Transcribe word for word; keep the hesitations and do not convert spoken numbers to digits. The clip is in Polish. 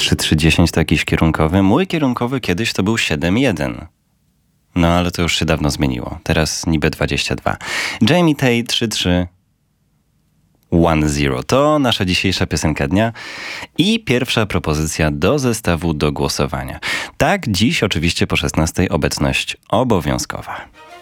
trzy trzy dziesięć to jakiś kierunkowy. Mój kierunkowy kiedyś to był siedem jeden. No ale to już się dawno zmieniło. Teraz niby dwadzieścia dwa. Jamie Tay trzy trzy jeden zero. To nasza dzisiejsza piosenka dnia i pierwsza propozycja do zestawu do głosowania. Tak, dziś oczywiście po szesnastej obecność obowiązkowa.